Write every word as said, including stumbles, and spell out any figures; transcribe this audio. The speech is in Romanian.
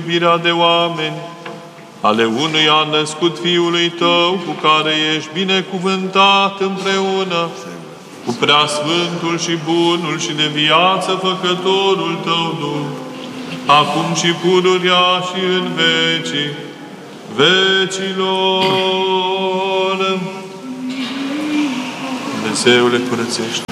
iubirea de oameni, ale unuia născut Fiului Tău, cu care ești binecuvântat împreună, cu preasfântul și bunul și de viață făcătorul Tău Duh, acum și pururea și în vecii vecilor. Dumnezeule, curățește